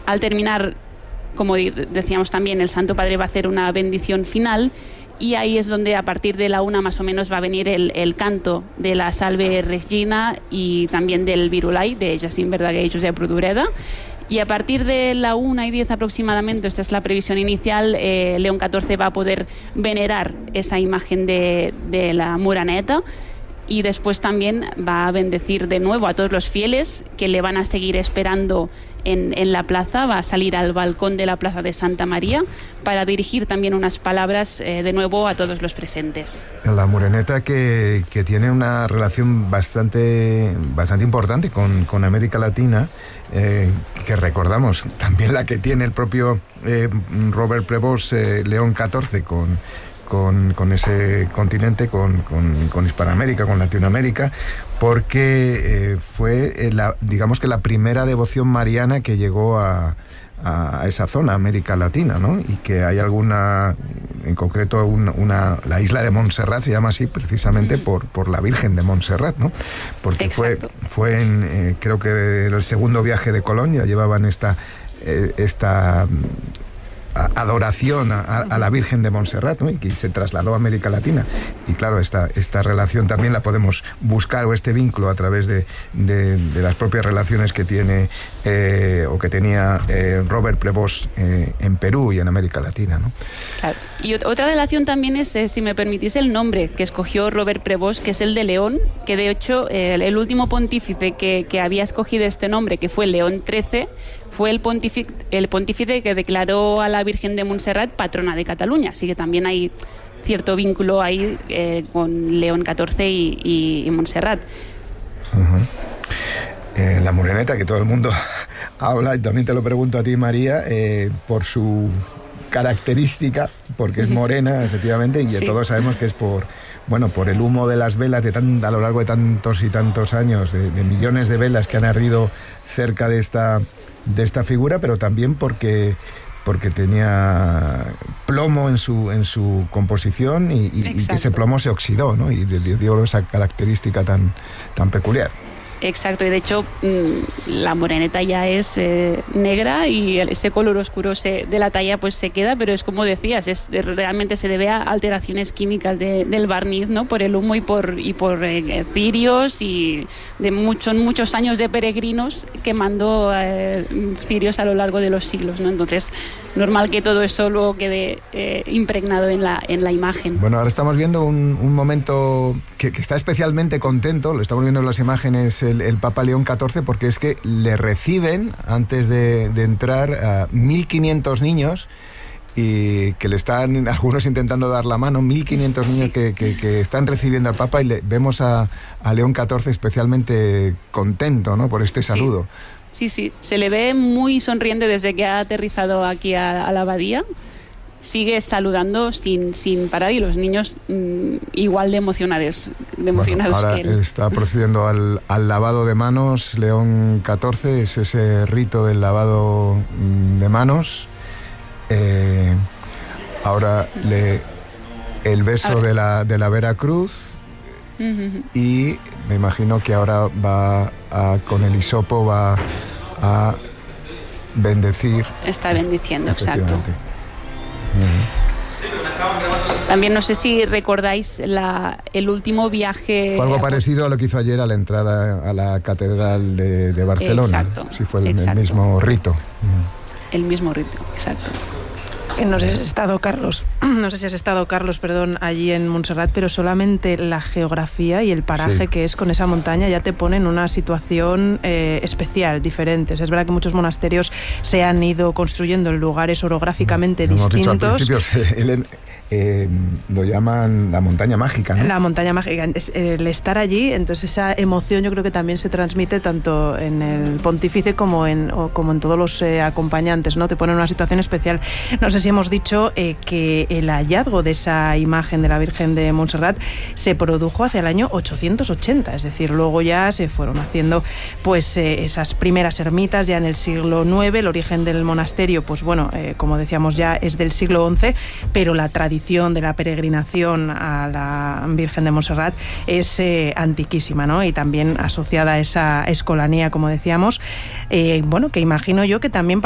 Al terminar, como decíamos también, el Santo Padre va a hacer una bendición final, y ahí es donde a partir de la 1 más o menos va a venir el canto de la Salve Regina y también del Virulai de Jacint Verdaguer y Josep Rodoreda. Y a partir de la 1:10 aproximadamente, esta es la previsión inicial, León XIV va a poder venerar esa imagen de la Moreneta, y después también va a bendecir de nuevo a todos los fieles que le van a seguir esperando en la plaza. Va a salir al balcón de la plaza de Santa María para dirigir también unas palabras de nuevo a todos los presentes. La Moreneta que tiene una relación bastante importante con América Latina, que recordamos también la que tiene el propio Robert Prevost, León XIV, con ese continente, con Hispanoamérica, con Latinoamérica, porque fue digamos que la primera devoción mariana que llegó a esa zona, América Latina, ¿no? Y que hay alguna, en concreto la isla de Montserrat se llama así precisamente por la Virgen de Montserrat, ¿no? Porque fue en, creo que era el segundo viaje de Colón, ya llevaban esta adoración a la Virgen de Montserrat, ¿no? Y que se trasladó a América Latina. Y claro, esta relación también la podemos buscar, o este vínculo, a través de las propias relaciones que tiene o que tenía Robert Prevost en Perú y en América Latina, ¿no? Claro. Y otra relación también es, si me permitís, el nombre que escogió Robert Prevost, que es el de León, que de hecho el último pontífice que había escogido este nombre, que fue León XIII, fue el pontífice que declaró a la Virgen de Montserrat patrona de Cataluña. Así que también hay cierto vínculo ahí con León XIV y Montserrat. Uh-huh. La Moreneta, que todo el mundo habla, y también te lo pregunto a ti, María, por su característica, porque es morena, efectivamente, y sí, todos sabemos que es por el humo de las velas a lo largo de tantos y tantos años, de millones de velas que han ardido cerca de esta figura, pero también porque tenía plomo en su composición y que ese plomo se oxidó, ¿no? Y dio esa característica tan peculiar. Exacto, y de hecho la Moreneta ya es negra, y ese color oscuro de la talla pues se queda, pero es como decías, realmente se debe a alteraciones químicas del barniz, ¿no? Por el humo y por cirios, y de muchos años de peregrinos quemando cirios a lo largo de los siglos, ¿no? Entonces, normal que todo eso luego quede impregnado en la imagen. Bueno, ahora estamos viendo un momento que está especialmente contento, lo estamos viendo en las imágenes, el Papa León XIV, porque es que le reciben, antes de entrar, a 1.500 niños, y que le están algunos intentando dar la mano, 1.500 niños que están recibiendo al Papa, y vemos a León XIV especialmente contento, ¿no?, por este saludo. Sí, se le ve muy sonriente desde que ha aterrizado aquí a la abadía. Sigue saludando sin parar, y los niños igual de emocionados ahora que él. Está procediendo al lavado de manos León XIV, es ese rito del lavado de manos. Ahora el beso de la Veracruz. Uh-huh. Y me imagino que ahora con el hisopo va a bendecir. Está bendiciendo, exacto. También no sé si recordáis el último viaje. Fue algo parecido a lo que hizo ayer a la entrada a la Catedral de Barcelona. Exacto. Sí, fue el mismo rito. El mismo rito, exacto. No sé si has estado, Carlos, allí en Montserrat, pero solamente la geografía y el paraje que es con esa montaña ya te pone en una situación especial, diferente. Es verdad que muchos monasterios se han ido construyendo en lugares orográficamente distintos. Hemos dicho al principio, lo llaman la montaña mágica, ¿no? La montaña mágica. El estar allí, entonces esa emoción yo creo que también se transmite tanto en el pontífice como en todos los acompañantes, ¿no? Te pone en una situación especial. No sé si hemos dicho que el hallazgo de esa imagen de la Virgen de Montserrat se produjo hacia el año 880, es decir, luego ya se fueron haciendo pues esas primeras ermitas ya en el siglo IX. El origen del monasterio, pues bueno, como decíamos ya, es del siglo XI, pero la tradición de la peregrinación a la Virgen de Montserrat es antiquísima, ¿no? Y también asociada a esa escolanía, como decíamos, que imagino yo que también